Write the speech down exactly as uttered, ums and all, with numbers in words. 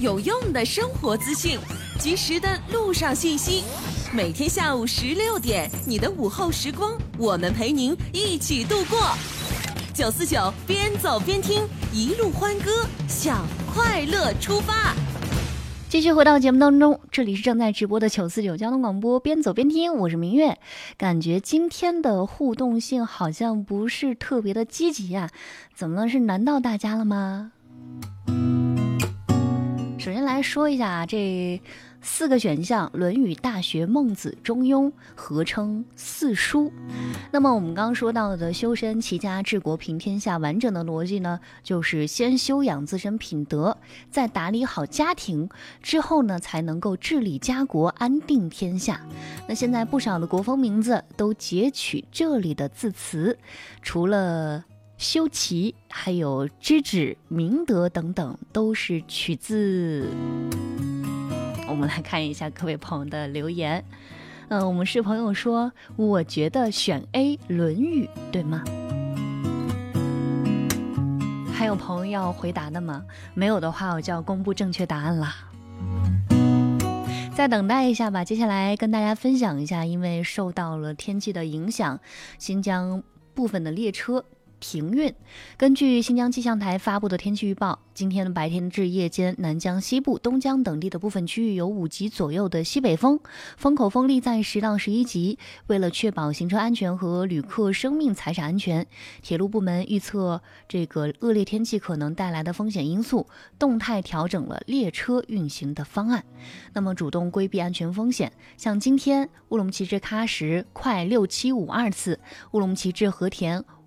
有用的生活资讯，及时的路上信息。每天下午十六点，你的午后时光，我们陪您一起度过。九四九边走边听，一路欢歌，向快乐出发。 继续回到节目当中，这里是正在直播的九四九交通广播，边走边听，我是明月。感觉今天的互动性好像不是特别的积极啊，怎么了？是难到大家了吗？首先来说一下这四个选项，《论语》《大学》《孟子》《中庸》合称四书。那么我们刚刚说到的修身齐家治国平天下，完整的逻辑呢，就是先修养自身品德，再打理好家庭，之后呢才能够治理家国，安定天下。那现在不少的国风名字都截取这里的字词，除了修齐，还有知止、明德等等，都是取自。我们来看一下各位朋友的留言。嗯、呃，我们是朋友说，我觉得选 A《论语》，对吗？还有朋友要回答的吗？没有的话，我就要公布正确答案啦。再等待一下吧，接下来跟大家分享一下，因为受到了天气的影响，新疆部分的列车停运。根据新疆气象台发布的天气预报，今天的白天至夜间，南疆西部、东疆等地的部分区域有五级左右的西北风，风口风力在十到十一级。为了确保行车安全和旅客生命财产安全，铁路部门预测这个恶劣天气可能带来的风险因素，动态调整了列车运行的方案。那么主动规避安全风险，像今天乌鲁木齐至喀什快六七五二次，乌鲁木齐至和田